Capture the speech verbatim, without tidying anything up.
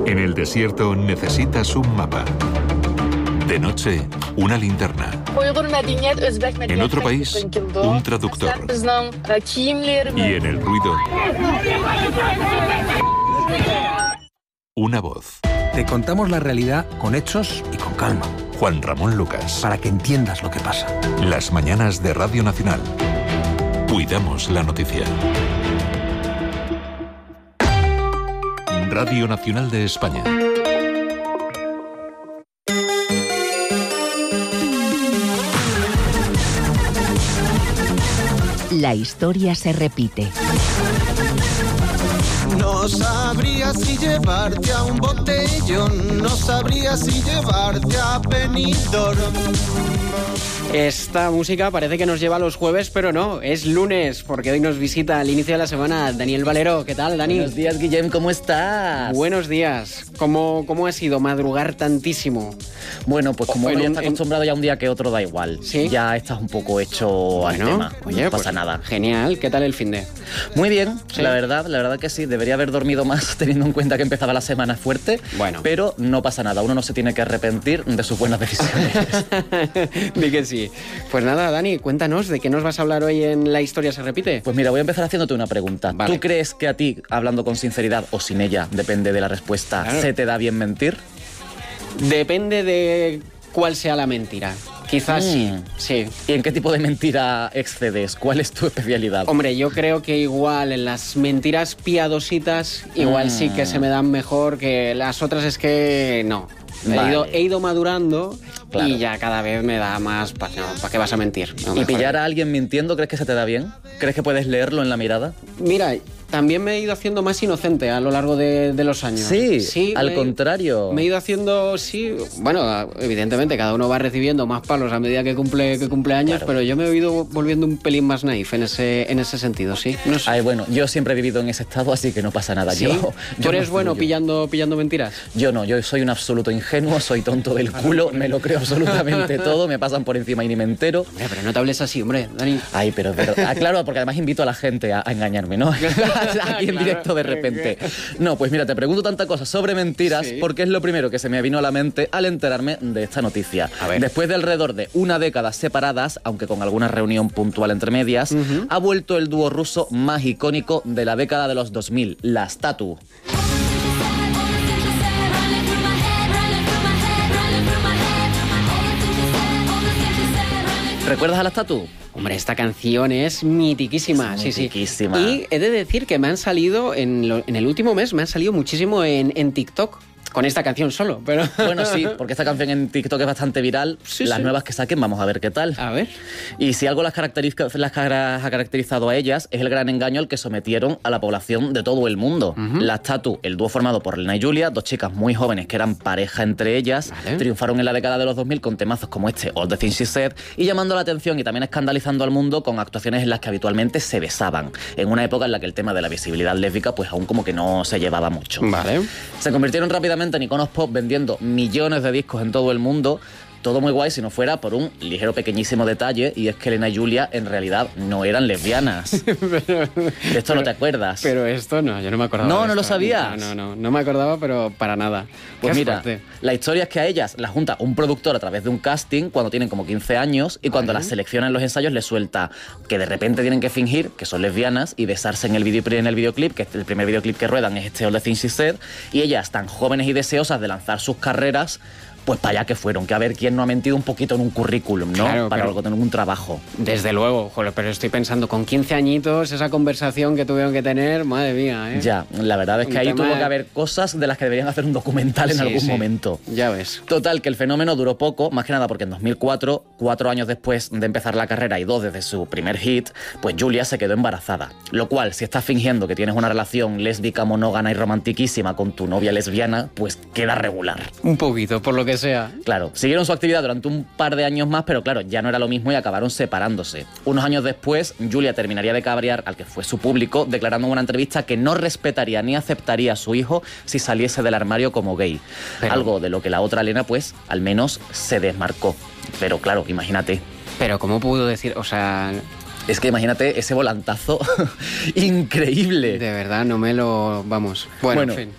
En el desierto necesitas un mapa. De noche, una linterna. En otro país, un traductor. Y en el ruido, una voz. Te contamos la realidad con hechos y con calma. Juan Ramón Lucas. Para que entiendas lo que pasa. Las mañanas de Radio Nacional. Cuidamos la noticia. Radio Nacional de España. La historia se repite. No sabría si llevarte a un botellón, no sabría si llevarte a Benidorm. Esta música parece que nos lleva a los jueves, pero no, es lunes, porque hoy nos visita al inicio de la semana Daniel Valero. ¿Qué tal, Dani? Buenos días, Guillem, ¿cómo estás? Buenos días. ¿Cómo, cómo ha sido madrugar tantísimo? Bueno, pues como en uno ya un- está acostumbrado ya un día que otro da igual. ¿Sí? Ya estás un poco hecho Bueno, al tema. oye, no pasa pues, nada. Genial. ¿Qué tal el finde? Muy bien, ¿Sí? la verdad, la verdad que sí. Debería haber dormido más teniendo en cuenta que empezaba la semana fuerte. Bueno. Pero no pasa nada. Uno no se tiene que arrepentir de sus buenas decisiones. Di que sí. Pues nada, Dani, cuéntanos, ¿de qué nos vas a hablar hoy en La Historia se repite? Pues mira, voy a empezar haciéndote una pregunta. Vale. ¿Tú crees que a ti, hablando con sinceridad o sin ella, depende de la respuesta, Claro. se te da bien mentir? Depende de cuál sea la mentira. Quizás sí, Mm. sí. ¿Y en qué tipo de mentira excedes? ¿Cuál es tu especialidad? Hombre, yo creo que igual en las mentiras piadositas, igual Mm. sí que se me dan mejor, que las otras es que no. He, Vale. ido, he ido madurando Claro. y ya cada vez me da más... ¿Para no, ¿pa qué vas a mentir? No, ¿Y mejor- pillar a alguien mintiendo crees que se te da bien? ¿Crees que puedes leerlo en la mirada? Mira, también me he ido haciendo más inocente a lo largo de, de los años. Sí, al me- contrario. Me he ido haciendo, sí, bueno, evidentemente cada uno va recibiendo más palos a medida que cumple, que cumple años, Claro. pero yo me he ido volviendo un pelín más naif en ese, en ese sentido, sí. No sé. Ay, bueno, yo siempre he vivido en ese estado, así que no pasa nada. ¿Sí? Yo, ¿Tú yo eres no bueno fluyo. pillando, pillando mentiras? Yo no, yo soy un absoluto ingenuo, soy tonto del culo, me lo creo absolutamente todo, me pasan por encima y ni me entero. Hombre, pero no te hables así, hombre, Dani. Ay, pero, pero ah, claro, porque además invito a la gente a, a engañarme, ¿no? Aquí en Claro, directo de repente. No, pues mira, te pregunto tanta cosa sobre mentiras Sí. porque es lo primero que se me vino a la mente al enterarme de esta noticia. A ver. Después de alrededor de una década separadas, aunque con alguna reunión puntual entre medias, ha vuelto el dúo ruso más icónico de la década de los dos mil, las Tatu. ¿Recuerdas a las Tatu? Hombre, esta canción es mitiquísima, Es sí, sí. mitiquísima. Y he de decir que me han salido, en, lo- en el último mes, me han salido muchísimo en, en TikTok, con esta canción solo, pero... Bueno, sí, porque esta canción en TikTok es bastante viral. Sí, Las sí. nuevas que saquen, vamos a ver qué tal. A ver. Y si algo las, caracteriza, las cara- ha caracterizado a ellas es el gran engaño al que sometieron a la población de todo el mundo. Las Tatu, el dúo formado por Lena y Julia, dos chicas muy jóvenes que eran pareja entre ellas, Vale. triunfaron en la década de los dos mil con temazos como este, All the Things She Said, y llamando la atención y también escandalizando al mundo con actuaciones en las que habitualmente se besaban, en una época en la que el tema de la visibilidad lésbica pues aún como que no se llevaba mucho. Vale. Se convirtieron rápidamente en iconos pop vendiendo millones de discos en todo el mundo. Todo muy guay si no fuera por un ligero pequeñísimo detalle, y es que Elena y Julia en realidad no eran lesbianas. De esto no te acuerdas. Pero esto no, yo no me acordaba. No, de no lo esto. sabías. No, no, no, no me acordaba, pero para nada. Pues Qué mira, fuerte. la historia es que a ellas las junta un productor a través de un casting cuando tienen como quince años, y cuando las selecciona en los ensayos les suelta que de repente tienen que fingir que son lesbianas y besarse en el, video, en el videoclip, que el primer videoclip que ruedan es este All the Things She Said, y ellas tan jóvenes y deseosas de lanzar sus carreras, pues para allá que fueron, que a ver quién no ha mentido un poquito en un currículum, ¿no? Claro, para pero- algo, tener un trabajo. Desde luego, joder, pero estoy pensando, con quince añitos, esa conversación que tuvieron que tener, madre mía, ¿eh? Ya, la verdad es Un que ahí tema- tuvo que haber cosas de las que deberían hacer un documental en Sí, algún sí. momento. Ya ves. Total, que el fenómeno duró poco, más que nada porque en dos mil cuatro, cuatro años después de empezar la carrera y dos desde su primer hit, pues Julia se quedó embarazada. Lo cual, si estás fingiendo que tienes una relación lésbica, monógama y romantiquísima con tu novia lesbiana, pues queda regular. Un poquito, por lo que sea. Claro, siguieron su actividad durante un par de años más, pero claro, ya no era lo mismo y acabaron separándose. Unos años después, Julia terminaría de cabrear al que fue su público, declarando en una entrevista que no respetaría ni aceptaría a su hijo si saliese del armario como gay. Pero- Algo de lo que la otra Elena, pues, al menos se desmarcó. Pero claro, imagínate. Pero ¿cómo pudo decir? O sea, Es que imagínate ese volantazo increíble. de verdad, no me lo... Vamos. Bueno, Bueno, en fin.